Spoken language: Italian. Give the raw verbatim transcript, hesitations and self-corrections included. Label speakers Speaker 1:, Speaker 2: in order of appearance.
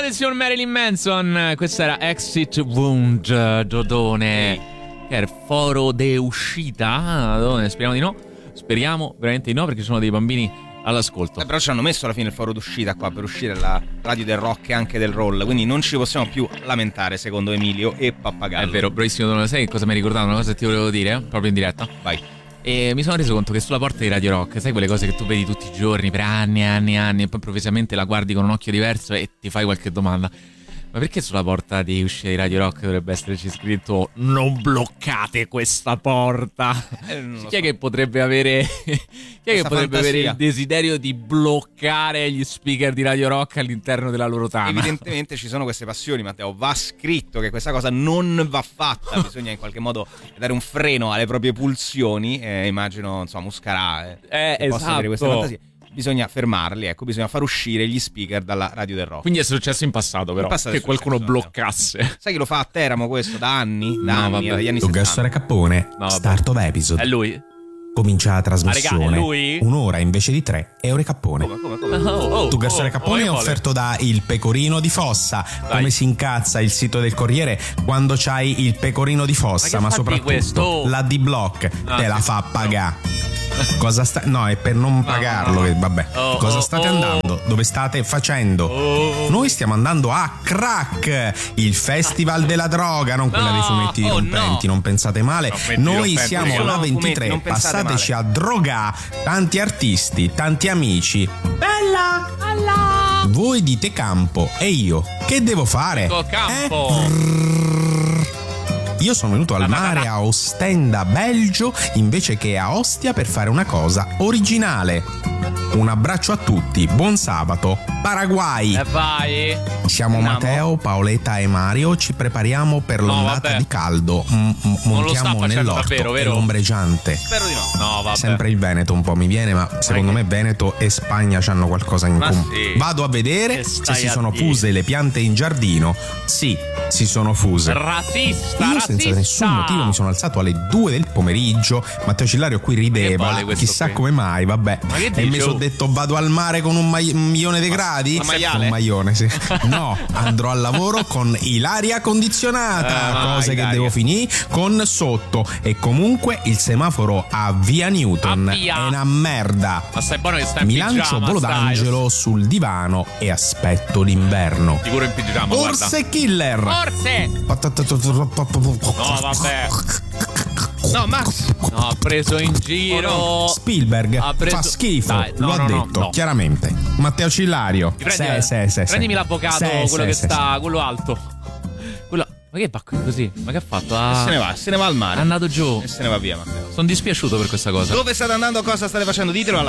Speaker 1: il signor Marilyn Manson. Questa era Exit Wound, Dodone. Che era foro de uscita. Dodone, speriamo di no. Speriamo veramente di no, perché ci sono dei bambini all'ascolto.
Speaker 2: Eh, però ci hanno messo alla fine il foro d'uscita qua per uscire la radio del rock e anche del roll, quindi non ci possiamo più lamentare, secondo Emilio e Pappagallo.
Speaker 1: È vero, bravissimo Dodone. Sai che cosa mi hai ricordato? Una cosa che ti volevo dire, proprio in diretta.
Speaker 2: Vai.
Speaker 1: E mi sono reso conto che sulla porta di Radio Rock, sai quelle cose che tu vedi tutti i giorni per anni e anni e anni, e poi improvvisamente la guardi con un occhio diverso e ti fai qualche domanda. Ma perché sulla porta di uscita di Radio Rock dovrebbe esserci scritto "non bloccate questa porta"? Eh, chi so. è che potrebbe avere chi è che potrebbe fantasia. avere il desiderio di bloccare gli speaker di Radio Rock all'interno della loro tana?
Speaker 2: Evidentemente ci sono queste passioni, Matteo. Va scritto che questa cosa non va fatta. Bisogna in qualche modo dare un freno alle proprie pulsioni. Eh, immagino, insomma, Muscarà eh,
Speaker 1: eh, esatto.
Speaker 2: possa avere queste fantasie. Bisogna fermarli, ecco, bisogna far uscire gli speaker dalla radio del rock.
Speaker 1: Quindi è successo in passato, però, in passato che qualcuno bloccasse.
Speaker 2: Sai chi lo fa a Teramo questo da anni? Da
Speaker 1: no,
Speaker 2: anni, dagli anni
Speaker 3: settanta. Gassare Cappone,
Speaker 1: no,
Speaker 3: start of episode.
Speaker 1: È lui?
Speaker 3: Comincia la trasmissione.
Speaker 1: Ah, raga, è lui?
Speaker 3: Un'ora invece di tre, Eure Cappone.
Speaker 2: Come, come, come?
Speaker 1: Oh, oh,
Speaker 3: tu Gassare oh, Cappone oh, è offerto da Il Pecorino di Fossa. Dai. Come si incazza il sito del Corriere quando c'hai Il Pecorino di Fossa, ma, ma soprattutto oh. la D-Block ah, te la sì. fa pagare. Cosa sta... No, è per non pagarlo. Che... Vabbè. Oh, Cosa oh, state oh. andando? Dove state facendo? Oh. Noi stiamo andando a Crack, il festival della droga, non quella no. dei fumetti
Speaker 1: oh,
Speaker 3: dirompenti. No. Non pensate male. No, Noi siamo alla ventitré. Passateci male. a droga. Tanti artisti, tanti amici. Bella! Allah! Voi dite campo e io che devo fare?
Speaker 1: Campo.
Speaker 3: Eh? Io sono venuto al mare a Ostenda, Belgio, invece che a Ostia per fare una cosa originale. Un abbraccio a tutti, buon sabato, Paraguay.
Speaker 1: E vai.
Speaker 3: Siamo Andiamo. Matteo, Paoletta e Mario, ci prepariamo per l'ondata no, di caldo. M- m- montiamo nell'orto
Speaker 1: davvero, vero?
Speaker 3: l'ombreggiante.
Speaker 2: Spero di no.
Speaker 1: No, vabbè.
Speaker 3: Sempre il Veneto un po' mi viene, ma secondo me Veneto e Spagna hanno qualcosa in comune.
Speaker 2: Sì.
Speaker 3: Vado a vedere se si sono dire. fuse le piante in giardino. Sì, si sono fuse.
Speaker 1: Razzista,
Speaker 3: Io
Speaker 1: razzista.
Speaker 3: senza nessun motivo mi sono alzato alle due del pomeriggio. Matteo Cillario qui rideva, chissà qui. come mai, vabbè. E mi sono detto vado al mare con un, mai- un milione di gradi? Un maglione, sì. No, andrò al lavoro con l'aria condizionata, uh, cose che devo finire con sotto. E comunque il semaforo a Via Newton
Speaker 1: a via.
Speaker 3: è una merda.
Speaker 1: Ma stai buono che stai in
Speaker 3: Mi
Speaker 1: pigiama,
Speaker 3: lancio volo
Speaker 1: stai.
Speaker 3: d'angelo sul divano e aspetto l'inverno.
Speaker 1: Sicuro in pigiama,
Speaker 3: Orse
Speaker 1: guarda.
Speaker 3: Killer.
Speaker 1: Orse. No, vabbè.
Speaker 2: No, Max.
Speaker 1: No, ha preso in giro.
Speaker 3: Oh, no. Spielberg ha preso... fa schifo.
Speaker 1: Dai, no,
Speaker 3: lo
Speaker 1: no,
Speaker 3: ha
Speaker 1: no,
Speaker 3: detto
Speaker 1: no.
Speaker 3: chiaramente. Matteo Cillario.
Speaker 1: Prendi,
Speaker 3: se, se, se,
Speaker 1: prendimi
Speaker 3: se.
Speaker 1: l'avvocato,
Speaker 3: se,
Speaker 1: quello
Speaker 3: se,
Speaker 1: che
Speaker 3: se,
Speaker 1: sta,
Speaker 3: se.
Speaker 1: quello alto. Quello. Ma che va qui così? Ma che ha fatto? Ah,
Speaker 2: se ne va, se ne va al mare.
Speaker 1: È andato giù.
Speaker 2: E se ne va via, Matteo.
Speaker 1: Sono dispiaciuto per questa cosa.
Speaker 2: Dove state andando? Cosa state facendo? Ditelo alla